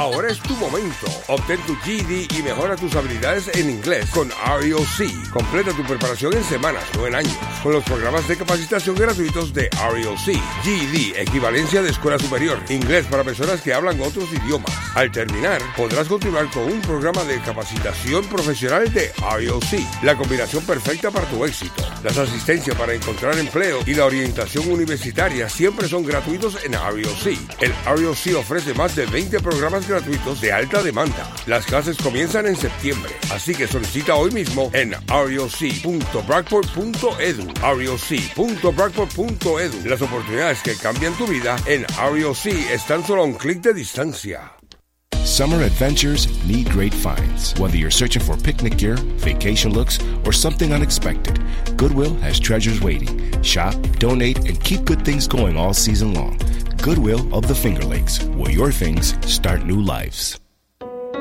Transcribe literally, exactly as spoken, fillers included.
Ahora es tu momento. Obtén tu G E D y mejora tus habilidades en inglés con R E O C. Completa tu preparación en semanas, no en años, con los programas de capacitación gratuitos de R E O C. G E D, equivalencia de escuela superior. Inglés para personas que hablan otros idiomas. Al terminar, podrás continuar con un programa de capacitación profesional de R E O C. La combinación perfecta para tu éxito. Las asistencias para encontrar empleo y la orientación universitaria siempre son gratuitos en R E O C. El R E O C ofrece más de veinte programas gratuitos de alta demanda. Las clases comienzan en septiembre, así que solicita hoy mismo en R E O C punto brockport punto edu. R E O C punto brockport punto edu. Las oportunidades que cambian tu vida en R E O C están solo a un clic de distancia. Summer adventures need great finds. Whether you're searching for picnic gear, vacation looks, or something unexpected, Goodwill has treasures waiting. Shop, donate, and keep good things going all season long. Goodwill of the Finger Lakes, where your things start new lives.